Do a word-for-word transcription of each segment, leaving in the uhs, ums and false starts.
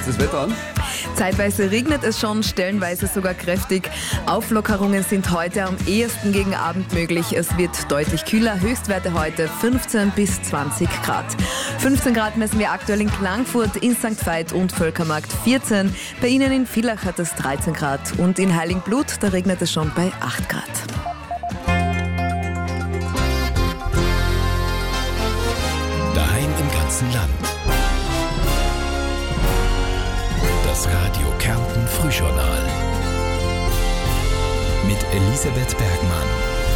uns das Wetter an? Zeitweise regnet es schon, stellenweise sogar kräftig. Auflockerungen sind heute am ehesten gegen Abend möglich. Es wird deutlich kühler. Höchstwerte heute fünfzehn bis zwanzig Grad. fünfzehn Grad messen wir aktuell in Klagenfurt, in Sankt Veit und Völkermarkt vierzehn. Bei Ihnen in Villach hat es dreizehn Grad und in Heiligenblut, da regnet es schon bei acht Grad. Daheim im ganzen Land. Das Radio Kärnten Frühjournal mit Elisabeth Bergmann.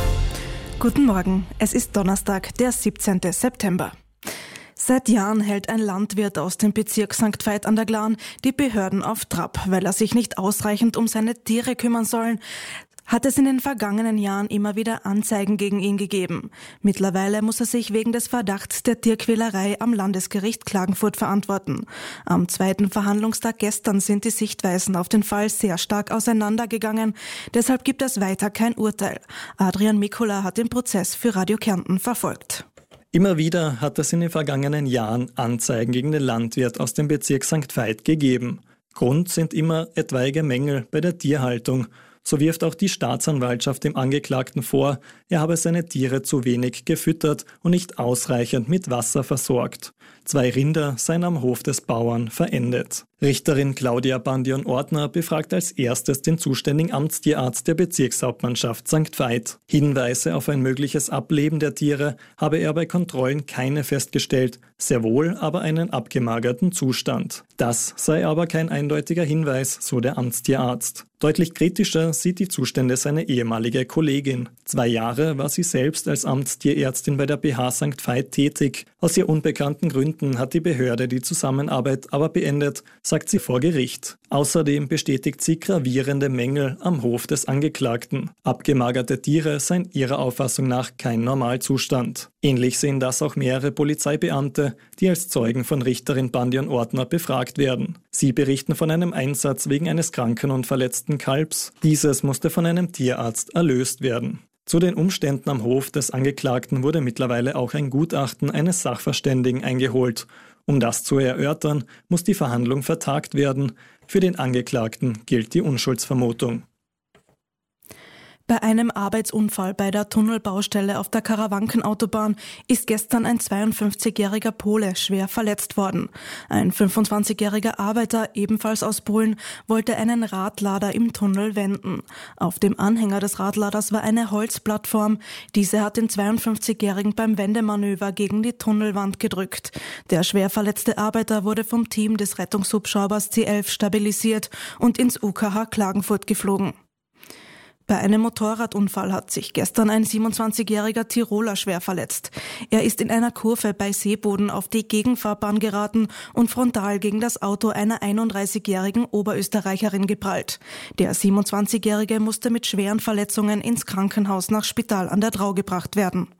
Guten Morgen, es ist Donnerstag, der siebzehnten September. Seit Jahren hält ein Landwirt aus dem Bezirk Sankt Veit an der Glan die Behörden auf Trab, weil er sich nicht ausreichend um seine Tiere kümmern soll. Hat es in den vergangenen Jahren immer wieder Anzeigen gegen ihn gegeben. Mittlerweile muss er sich wegen des Verdachts der Tierquälerei am Landesgericht Klagenfurt verantworten. Am zweiten Verhandlungstag gestern sind die Sichtweisen auf den Fall sehr stark auseinandergegangen. Deshalb gibt es weiter kein Urteil. Adrian Mikula hat den Prozess für Radio Kärnten verfolgt. Immer wieder hat es in den vergangenen Jahren Anzeigen gegen den Landwirt aus dem Bezirk Sankt Veit gegeben. Grund sind immer etwaige Mängel bei der Tierhaltung. So wirft auch die Staatsanwaltschaft dem Angeklagten vor, er habe seine Tiere zu wenig gefüttert und nicht ausreichend mit Wasser versorgt. Zwei Rinder seien am Hof des Bauern verendet. Richterin Claudia Bandion-Ortner befragt als erstes den zuständigen Amtstierarzt der Bezirkshauptmannschaft Sankt Veit. Hinweise auf ein mögliches Ableben der Tiere habe er bei Kontrollen keine festgestellt, sehr wohl aber einen abgemagerten Zustand. Das sei aber kein eindeutiger Hinweis, so der Amtstierarzt. Deutlich kritischer sieht die Zustände seine ehemalige Kollegin. Zwei Jahre war sie selbst als Amtstierärztin bei der B H Sankt Veit tätig. Aus ihr unbekannten Gründen hat die Behörde die Zusammenarbeit aber beendet, sagt sie vor Gericht. Außerdem bestätigt sie gravierende Mängel am Hof des Angeklagten. Abgemagerte Tiere seien ihrer Auffassung nach kein Normalzustand. Ähnlich sehen das auch mehrere Polizeibeamte, die als Zeugen von Richterin Bandion-Ortner befragt werden. Sie berichten von einem Einsatz wegen eines kranken und verletzten Kalbs. Dieses musste von einem Tierarzt erlöst werden. Zu den Umständen am Hof des Angeklagten wurde mittlerweile auch ein Gutachten eines Sachverständigen eingeholt. Um das zu erörtern, muss die Verhandlung vertagt werden. Für den Angeklagten gilt die Unschuldsvermutung. Bei einem Arbeitsunfall bei der Tunnelbaustelle auf der Karawankenautobahn ist gestern ein zweiundfünfzigjähriger Pole schwer verletzt worden. Ein fünfundzwanzigjähriger Arbeiter, ebenfalls aus Polen, wollte einen Radlader im Tunnel wenden. Auf dem Anhänger des Radladers war eine Holzplattform. Diese hat den zweiundfünfzigjährigen beim Wendemanöver gegen die Tunnelwand gedrückt. Der schwer verletzte Arbeiter wurde vom Team des Rettungshubschraubers C elf stabilisiert und ins U K H Klagenfurt geflogen. Bei einem Motorradunfall hat sich gestern ein siebenundzwanzigjähriger Tiroler schwer verletzt. Er ist in einer Kurve bei Seeboden auf die Gegenfahrbahn geraten und frontal gegen das Auto einer einunddreißigjährigen Oberösterreicherin geprallt. Der siebenundzwanzigjährige musste mit schweren Verletzungen ins Krankenhaus nach Spital an der Drau gebracht werden.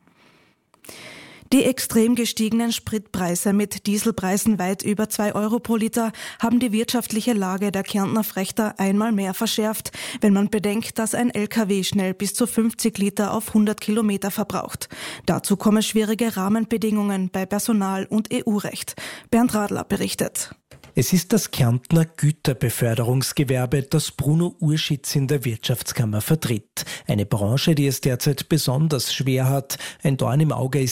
Die extrem gestiegenen Spritpreise mit Dieselpreisen weit über zwei Euro pro Liter haben die wirtschaftliche Lage der Kärntner Frächter einmal mehr verschärft, wenn man bedenkt, dass ein L K W schnell bis zu fünfzig Liter auf hundert Kilometer verbraucht. Dazu kommen schwierige Rahmenbedingungen bei Personal- und E U-Recht. Bernd Radler berichtet. Es ist das Kärntner Güterbeförderungsgewerbe, das Bruno Urschitz in der Wirtschaftskammer vertritt. Eine Branche, die es derzeit besonders schwer hat. Ein Dorn im Auge ist